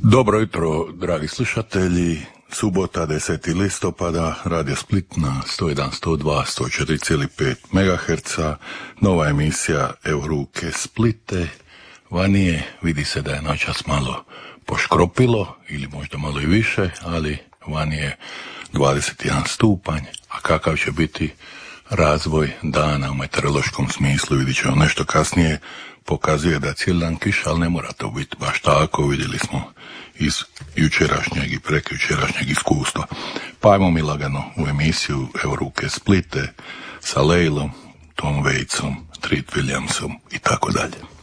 Dobro jutro, dragi slušatelji. Subota, 10. listopada, Radio Split na 101, 102, 104,5 MHz. Nova emisija Evo ruke Splite. Vanije vidi se da je noćas malo poškropilo, ili možda malo i više, ali vani je 21 stupanj. A kakav će biti razvoj dana u meteorološkom smislu, vidit ćemo nešto kasnije. Pokazuje da je cijeli dan kiša, ali ne mora to biti baš tako, vidjeli smo iz jučerašnjeg i prekjučerašnjeg iskustva. Pa ajmo mi lagano u emisiju Evo ruke Splite sa Lejlom, Tom Waitsom, Treat Williamsom i tako dalje.